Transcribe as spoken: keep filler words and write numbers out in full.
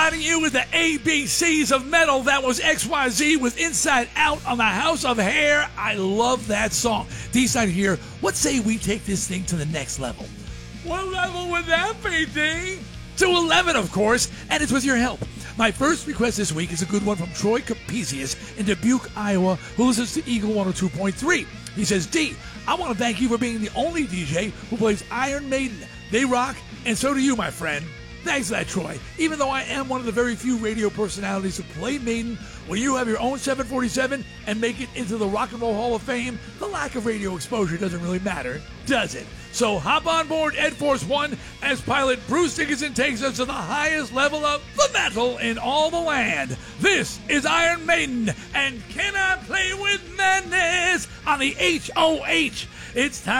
providing you with the A B Cs of metal. That was X Y Z with Inside Out on the House of Hair. I love that song. D-side here, what say we take this thing to the next level? What level would that be, D? To eleven, of course, and it's with your help. My first request this week is a good one from Troy Capesius in Dubuque, Iowa, who listens to Eagle one oh two point three. He says, D, I want to thank you for being the only D J who plays Iron Maiden. They rock, and so do you, my friend. Thanks for that, Troy. Even though I am one of the very few radio personalities who play Maiden, when you have your own seven forty-seven and make it into the Rock and Roll Hall of Fame, the lack of radio exposure doesn't really matter, does it? So hop on board Ed Force One as pilot Bruce Dickinson takes us to the highest level of the metal in all the land. This is Iron Maiden, and Can I Play With Madness on the H O H. It's time.